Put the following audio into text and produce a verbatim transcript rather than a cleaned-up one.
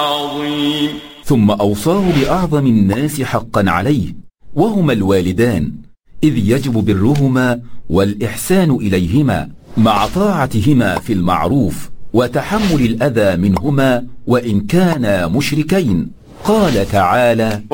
عظيم. ثم أوصاه بأعظم الناس حقا عليه، وهما الوالدان، إذ يجب برهما والإحسان إليهما مع طاعتهما في المعروف وتحمل الأذى منهما وإن كانا مشركين. قال تعالى: